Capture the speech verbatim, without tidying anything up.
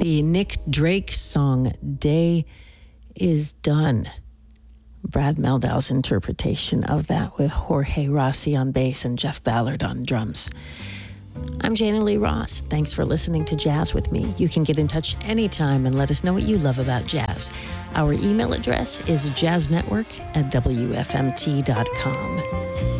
the Nick Drake song, Day is Done. Brad Meldau's interpretation of that with Jorge Rossi on bass and Jeff Ballard on drums. I'm Jana Lee Ross. Thanks for listening to Jazz with me. You can get in touch anytime and let us know what you love about jazz. Our email address is jazznetwork at w f m t dot com.